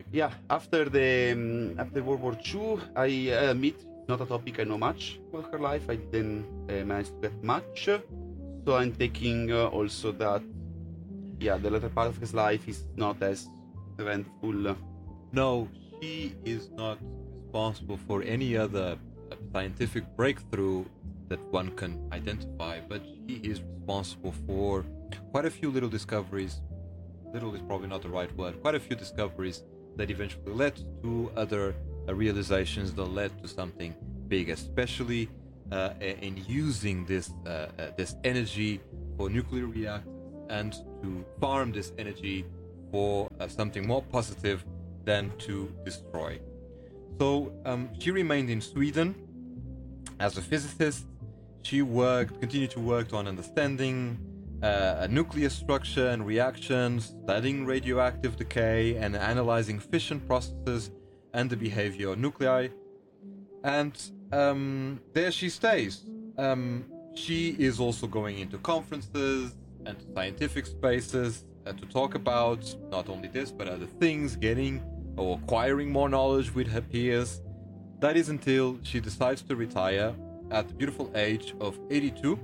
Yeah, after World War II, I admit it's not a topic I know much about her life. I didn't manage to get much, so I'm taking also that the latter part of his life is not as eventful. No, she is not responsible for any other scientific breakthrough that one can identify, but she is responsible for quite a few little discoveries. Little is probably not the right word. Quite a few discoveries that eventually led to other realizations that led to something big, especially in using this energy for nuclear reactors and to farm this energy for something more positive than to destroy. So she remained in Sweden as a physicist. She continued to work on understanding nuclear structure and reactions, studying radioactive decay, and analyzing fission processes and the behavior of nuclei. And there she stays. She is also going into conferences and scientific spaces to talk about not only this but other things, getting or acquiring more knowledge with her peers. That is until she decides to retire at the beautiful age of 82.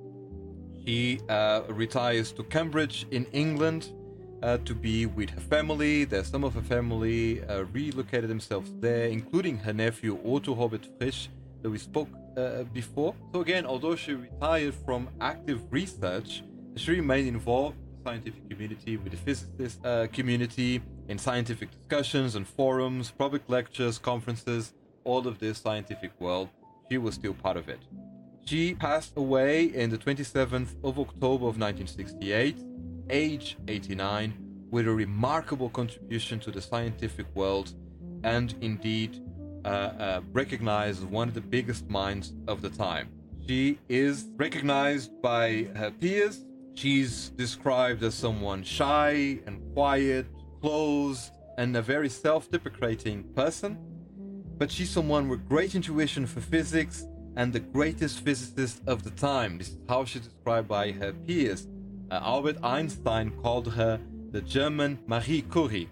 She retires to Cambridge in England to be with her family. There's some of her family relocated themselves there, including her nephew Otto Robert Frisch that we spoke before. So again, although she retired from active research, she remained involved with the scientific community, with the physicist community, in scientific discussions and forums, public lectures, conferences, all of this scientific world. She was still part of it. She passed away in the 27th of October of 1968, age 89, with a remarkable contribution to the scientific world and indeed recognized as one of the biggest minds of the time. She is recognized by her peers. She's described as someone shy and quiet, closed, and a very self-deprecating person. But she's someone with great intuition for physics and the greatest physicist of the time. This is how she's described by her peers. Albert Einstein called her the German Marie Curie.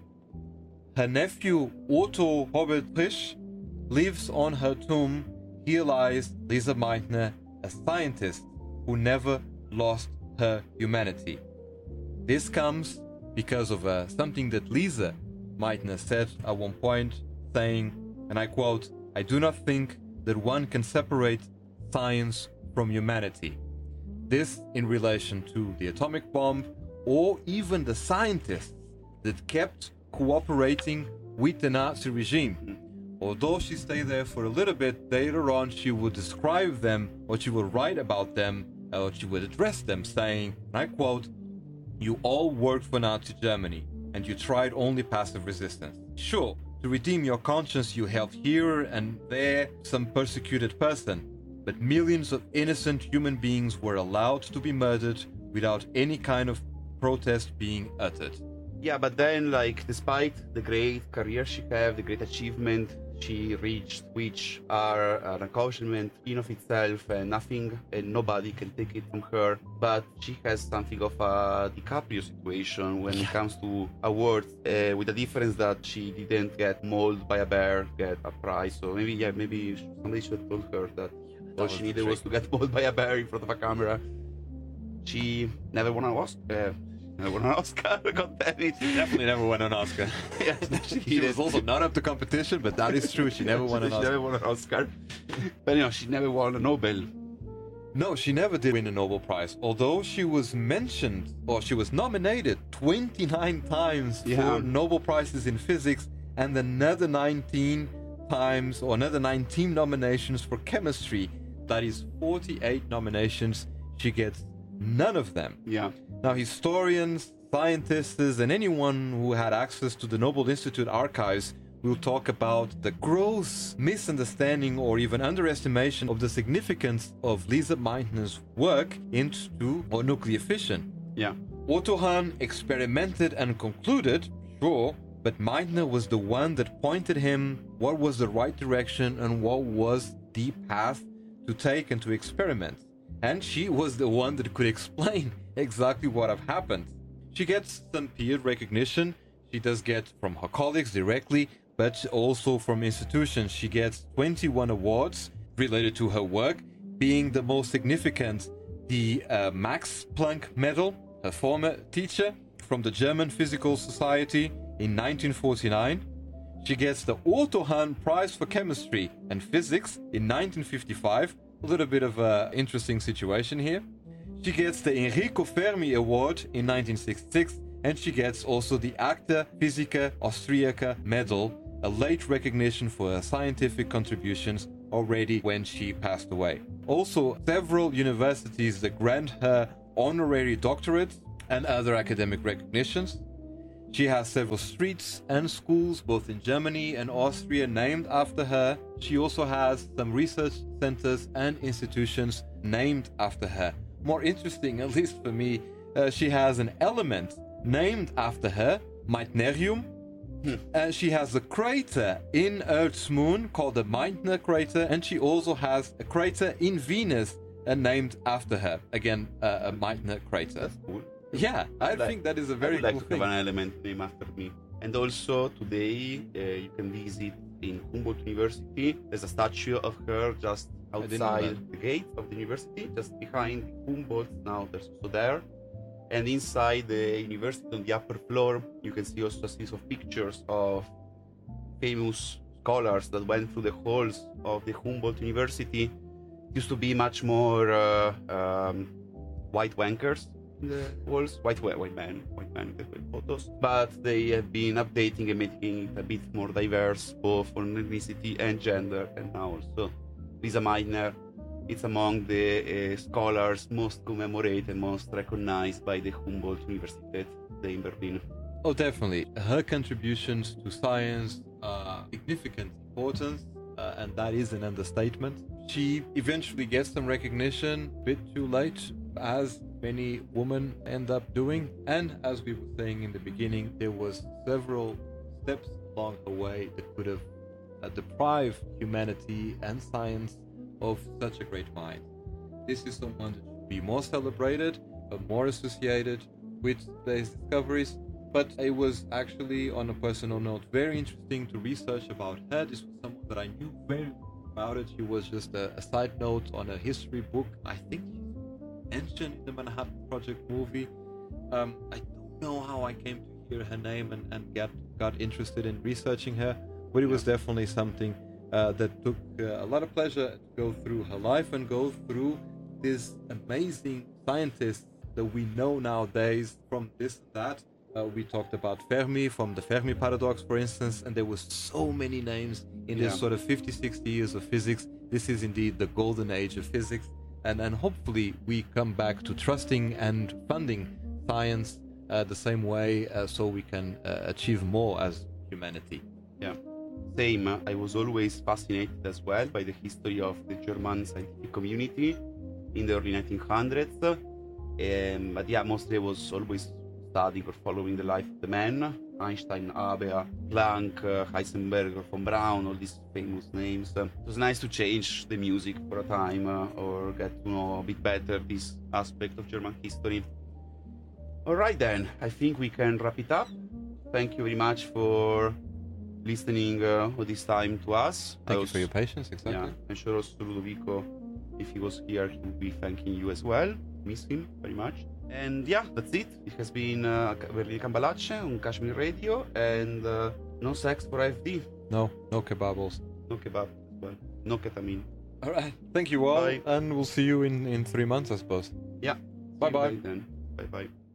Her nephew Otto Robert Frisch lives on her tomb. Here lies Lise Meitner, a scientist who never lost her humanity. This comes because of something that Lise Meitner said at one point, saying, and I quote, "I do not think that one can separate science from humanity." This in relation to the atomic bomb or even the scientists that kept cooperating with the Nazi regime. Although she stayed there for a little bit, later on she would describe them, or she would write about them, or she would address them saying, and I quote, "You all worked for Nazi Germany, and you tried only passive resistance. Sure, to redeem your conscience you helped here and there some persecuted person, but millions of innocent human beings were allowed to be murdered without any kind of protest being uttered." Yeah, but then, despite the great career she had, the great achievement she reached, which are an accomplishment in of itself, and nothing and nobody can take it from her, but she has something of a DiCaprio situation when it comes to awards, with the difference that she didn't get mauled by a bear, get a prize. So maybe somebody should have told her that all she needed was to get mauled by a bear in front of a camera. She never won an Oscar. God damn it. She definitely never won an Oscar. Yeah, she was also not up to competition, but that is true. She never won an Oscar. She never won an Oscar. But she never won a Nobel. No, she never did win a Nobel Prize, although she was mentioned, or she was nominated 29 times for Nobel Prizes in physics, and another 19 times, or another 19 nominations for chemistry. That is 48 nominations. She gets none of them. Yeah. Now, historians, scientists, and anyone who had access to the Nobel Institute archives will talk about the gross misunderstanding or even underestimation of the significance of Lise Meitner's work into nuclear fission. Yeah. Otto Hahn experimented and concluded, sure, but Meitner was the one that pointed him what was the right direction and what was the path to take and to experiment. And she was the one that could explain exactly what had happened. She gets some peer recognition. she does get from her colleagues directly, but also from institutions. She gets 21 awards related to her work, being the most significant the Max Planck Medal, her former teacher, from the German Physical Society in 1949. She gets the Otto Hahn Prize for Chemistry and Physics in 1955. A little bit of an interesting situation here. She gets the Enrico Fermi Award in 1966, and she gets also the Acta Physica Austriaca Medal, a late recognition for her scientific contributions already when she passed away. Also, several universities that grant her honorary doctorates and other academic recognitions. She has several streets and schools both in Germany and Austria named after her. She also has some research centers and institutions named after her. More interesting, at least for me, she has an element named after her, Meitnerium. She has a crater in Earth's moon called the Meitner crater, and she also has a crater in Venus named after her. Again, a Meitner crater. That's cool. Yeah, I think that is a very I would cool like to thing. have an element named after me. And also today you can visit in Humboldt University. There's a statue of her just didn't know outside the gate of the university, just behind Humboldt. Now there's also there. And inside the university on the upper floor, you can see also a series of pictures of famous scholars that went through the halls of the Humboldt University. It used to be much more white wankers in the walls, white men with photos. But they have been updating and making it a bit more diverse, both on ethnicity and gender. And now also Lisa Meitner, it's among the scholars most commemorated and most recognized by the Humboldt Universität in Berlin. Oh, definitely. Her contributions to science are significant importance, and that is an understatement. She eventually gets some recognition, a bit too late, as many women end up doing. And as we were saying in the beginning, there was several steps along the way that could have deprived humanity and science of such a great mind. This is someone that should be more celebrated, more associated with today's discoveries. But it was actually, on a personal note, very interesting to research about her. This was someone that I knew very little about it. She was just a side note on a history book. I think she's mentioned in the Manhattan Project movie. I don't know how I came to hear her name and got interested in researching her, but it was definitely something that took a lot of pleasure to go through her life and go through this amazing scientists that we know nowadays from this and that. We talked about Fermi from the Fermi paradox, for instance, and there was so many names in this sort of 50-60 years of physics. This is indeed the golden age of physics, and hopefully we come back to trusting and funding science the same way so we can achieve more as humanity. Yeah, same. I was always fascinated as well by the history of the German scientific community in the early 1900s. But yeah, mostly I was always studying or following the life of the men, Einstein, Haber, Planck, Heisenberg, von Braun, all these famous names. It was nice to change the music for a time or get to know a bit better this aspect of German history. Alright then, I think we can wrap it up. Thank you very much for listening all this time to us. Thank you for your patience, exactly. Yeah, I'm sure also Ludovico, if he was here, he would be thanking you as well. Miss him very much. And yeah, that's it. It has been Berlin Cambalache on Kashmir Radio, and no sex for AfD. No kebabbles. No kebab as well. No ketamine. All right. Thank you all, Bye. and we'll see you in 3 months, I suppose. Yeah. Bye-bye. See you then. Bye bye.